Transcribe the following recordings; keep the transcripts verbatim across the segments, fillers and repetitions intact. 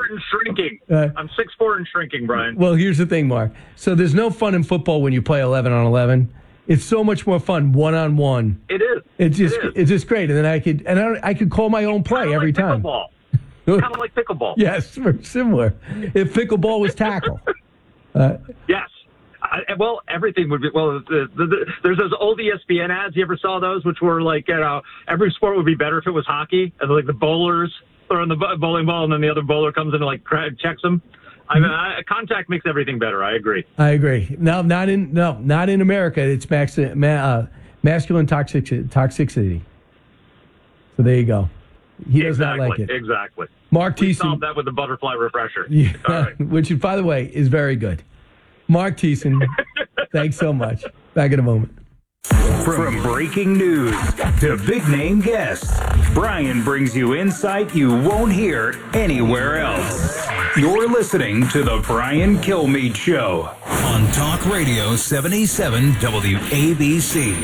and shrinking. Uh, I'm six foot four and shrinking, Brian. Well, here's the thing, Mark. So there's no fun in football when you play eleven on eleven. It's so much more fun one on one. It is. It's just it is. it's just great, and then I could and I, I could call my own play Kinda every like time. Pickleball. Kind of like pickleball. Yes, very similar. If pickleball was tackle. Uh, yes. I, well, everything would be. Well, the, the, the, there's those old E S P N ads. You ever saw those, which were like, you know, every sport would be better if it was hockey, and like the bowlers throwing the bowling ball, and then the other bowler comes in and like checks them. I mean, I, contact makes everything better. I agree. I agree. No, not in no, not in America. It's max, ma, uh, masculine toxic, toxicity. So there you go. He does exactly, not like it. Exactly. Mark we Thiessen. solved that with the butterfly refresher. Yeah, right. Which, by the way, is very good. Mark Thiessen, thanks so much. Back in a moment. From breaking news to big-name guests, Brian brings you insight you won't hear anywhere else. You're listening to The Brian Kilmeade Show on Talk Radio seventy-seven W A B C.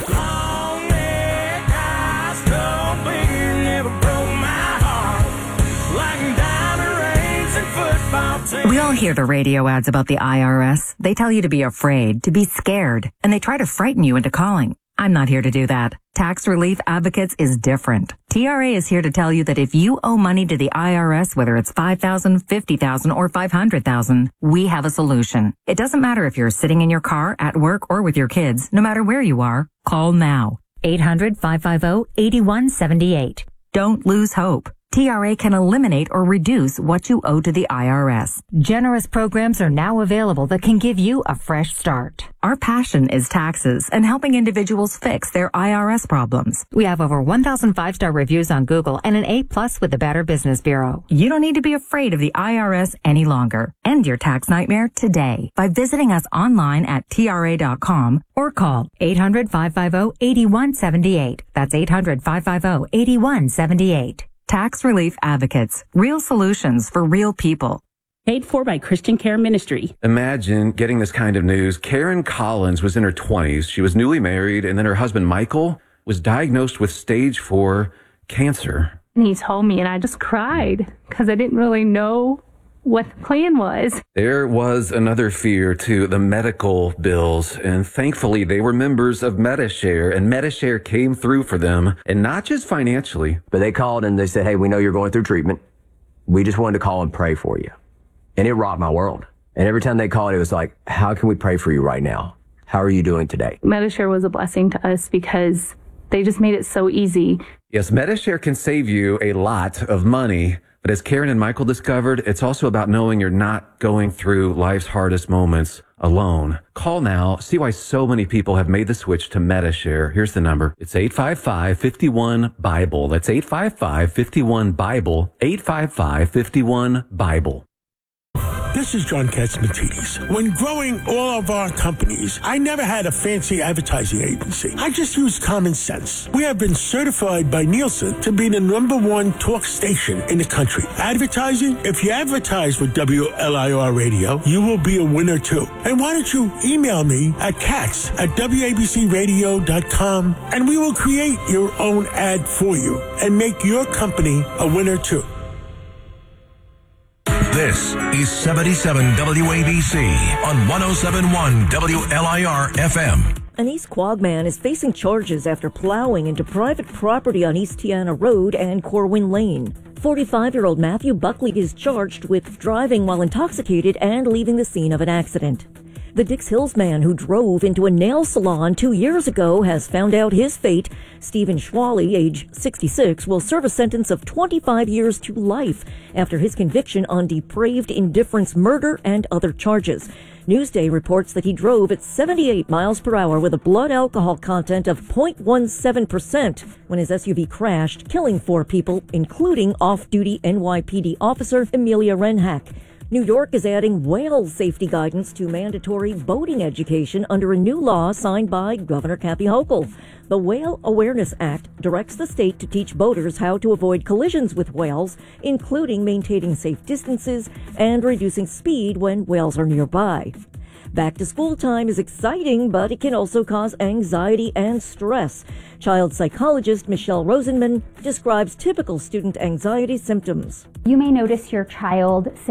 We all hear the radio ads about the I R S. They tell you to be afraid, to be scared, and they try to frighten you into calling. I'm not here to do that. Tax Relief Advocates is different. T R A is here to tell you that if you owe money to the I R S, whether it's five thousand dollars, fifty thousand dollars, or five hundred thousand dollars, we have a solution. It doesn't matter if you're sitting in your car, at work, or with your kids. No matter where you are, call now. eight hundred, five five zero, eight one seven eight. Don't lose hope. T R A can eliminate or reduce what you owe to the I R S. Generous programs are now available that can give you a fresh start. Our passion is taxes and helping individuals fix their I R S problems. We have over one thousand five-star reviews on Google and an A plus with the Better Business Bureau. You don't need to be afraid of the I R S any longer. End your tax nightmare today by visiting us online at T R A dot com or call eight hundred, five five zero, eight one seven eight. That's eight hundred, five five zero, eight one seven eight. Tax Relief Advocates. Real solutions for real people. Paid for by Christian Care Ministry. Imagine getting this kind of news. Karen Collins was in her twenties. She was newly married, and then her husband, Michael, was diagnosed with stage four cancer. And he told me, and I just cried because I didn't really know what the plan was. There was another fear, too, the medical bills. And thankfully, they were members of Medi-Share, and Medi-Share came through for them, and not just financially. But they called and they said, hey, we know you're going through treatment. We just wanted to call and pray for you. And it rocked my world. And every time they called, it was like, how can we pray for you right now? How are you doing today? Medi-Share was a blessing to us because they just made it so easy. Yes, Medi-Share can save you a lot of money. But as Karen and Michael discovered, it's also about knowing you're not going through life's hardest moments alone. Call now. See why so many people have made the switch to Medi-Share. Here's the number. It's eight five five, five one, BIBLE. That's eight five five, five one, BIBLE. eight five five, five one, BIBLE. This is John Katzmatidis. When growing all of our companies, I never had a fancy advertising agency. I just used common sense. We have been certified by Nielsen to be the number one talk station in the country. Advertising? If you advertise with W L I R Radio, you will be a winner too. And why don't you email me at katz at W A B C radio dot com and we will create your own ad for you and make your company a winner too. This is seventy-seven W A B C on one oh seven point one W L I R F M. An East Quogue man is facing charges after plowing into private property on East Tiana Road and Corwin Lane. forty-five-year-old Matthew Buckley is charged with driving while intoxicated and leaving the scene of an accident. The Dix Hills man who drove into a nail salon two years ago has found out his fate. Stephen Schwally, age sixty-six, will serve a sentence of twenty-five years to life after his conviction on depraved indifference murder and other charges. Newsday reports that he drove at seventy-eight miles per hour with a blood alcohol content of zero point one seven percent when his S U V crashed, killing four people, including off-duty N Y P D officer Amelia Renhack. New York is adding whale safety guidance to mandatory boating education under a new law signed by Governor Kathy Hochul. The Whale Awareness Act directs the state to teach boaters how to avoid collisions with whales, including maintaining safe distances and reducing speed when whales are nearby. Back to school time is exciting, but it can also cause anxiety and stress. Child psychologist Michelle Rosenman describes typical student anxiety symptoms. You may notice your child